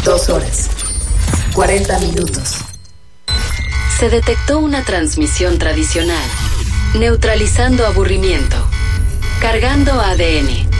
2 horas. 40 minutos. Se detectó una transmisión tradicional, neutralizando aburrimiento, cargando ADN,